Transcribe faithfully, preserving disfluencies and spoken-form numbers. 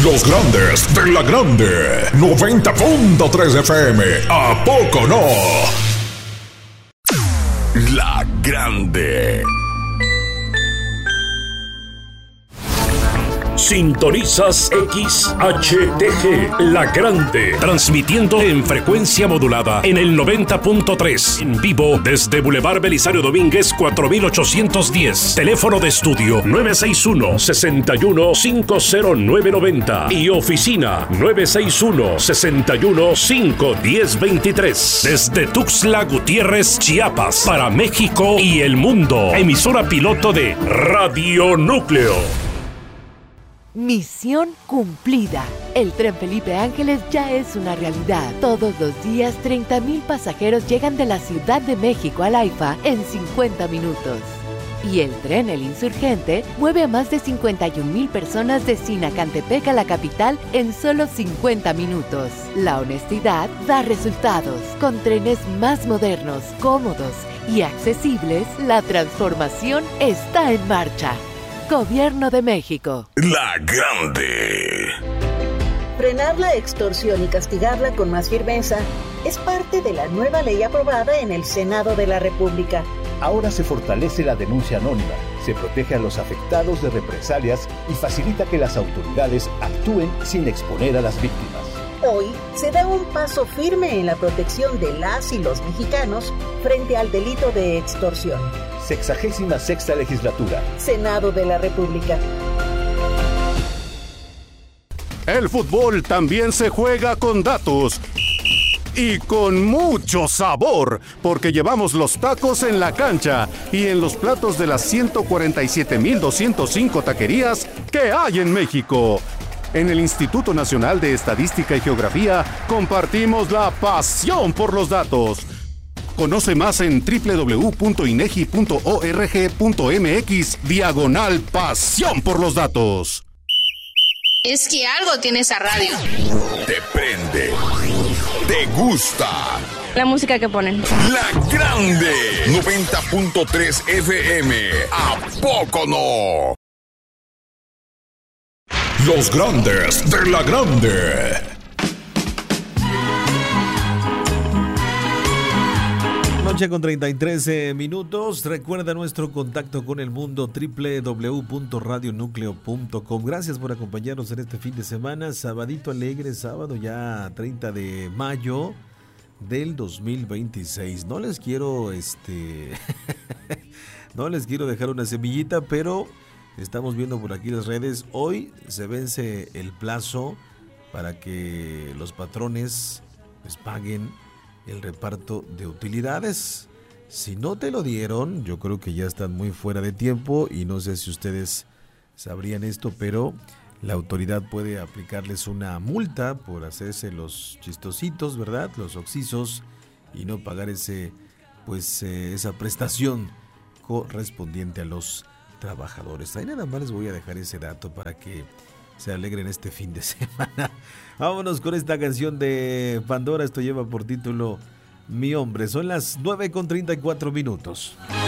Los grandes de la grande. noventa punto tres F M. ¿A poco no? La grande. Sintonizas X H T G, La Grande, transmitiendo en frecuencia modulada en el noventa punto tres, en vivo desde Boulevard Belisario Domínguez cuatro mil ochocientos diez, teléfono de estudio nueve seis uno, seis uno cinco cero nueve nueve cero y oficina nueve seis uno, seis uno cinco uno cero dos tres, desde Tuxtla Gutiérrez, Chiapas, para México y el mundo, emisora piloto de Radio Núcleo. Misión cumplida. El tren Felipe Ángeles ya es una realidad. Todos los días, treinta mil pasajeros llegan de la Ciudad de México al AIFA en cincuenta minutos. Y el tren El Insurgente mueve a más de cincuenta y un mil personas de Sinacantepec a la capital en solo cincuenta minutos. La honestidad da resultados. Con trenes más modernos, cómodos y accesibles, la transformación está en marcha. Gobierno de México. La Grande. Frenar la extorsión y castigarla con más firmeza es parte de la nueva ley aprobada en el Senado de la República. Ahora se fortalece la denuncia anónima, se protege a los afectados de represalias y facilita que las autoridades actúen sin exponer a las víctimas. Hoy se da un paso firme en la protección de las y los mexicanos frente al delito de extorsión. Sexagésima sexta legislatura. Senado de la República. El fútbol también se juega con datos. Y con mucho sabor, porque llevamos los tacos en la cancha y en los platos de las ciento cuarenta y siete mil doscientos cinco taquerías que hay en México. En el Instituto Nacional de Estadística y Geografía compartimos la pasión por los datos. Conoce más en doble u doble u doble u punto inegi punto org punto mx diagonal pasión por los datos. Es que algo tiene esa radio. Te prende. Te gusta. La música que ponen. La Grande. noventa punto tres F M. ¿A poco no? Los grandes de la grande. Noche con treinta y tres minutos. Recuerda nuestro contacto con el mundo, doble u doble u doble u punto radio núcleo punto com. Gracias por acompañarnos en este fin de semana. Sabadito alegre, sábado ya treinta de mayo del dos mil veintiséis. No les quiero, este, no les quiero dejar una semillita, pero estamos viendo por aquí las redes. Hoy se vence el plazo para que los patrones pues paguen el reparto de utilidades. Si no te lo dieron, yo creo que ya están muy fuera de tiempo y no sé si ustedes sabrían esto, pero la autoridad puede aplicarles una multa por hacerse los chistositos, ¿verdad? Los oxisos y no pagar ese, pues, eh, esa prestación correspondiente a los trabajadores. Ahí nada más les voy a dejar ese dato para que se alegren este fin de semana. Vámonos con esta canción de Pandora. Esto lleva por título Mi Hombre. Son las nueve con treinta y cuatro minutos.